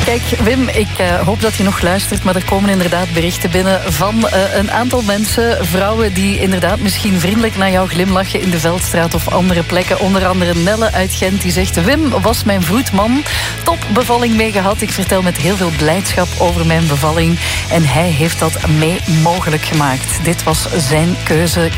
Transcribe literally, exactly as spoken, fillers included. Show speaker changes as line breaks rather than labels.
Kijk, Wim, ik uh, hoop dat je nog luistert, maar er komen inderdaad berichten binnen van uh, een aantal mensen, vrouwen die inderdaad misschien vriendelijk naar jou glimlachen in de Veldstraat of andere plekken. Onder andere Nelle uit Gent, die zegt: Wim was mijn vroedman, top bevalling mee gehad. Ik vertel met heel veel blijdschap over mijn bevalling en hij heeft dat mee mogelijk gemaakt. Dit was zijn keuze.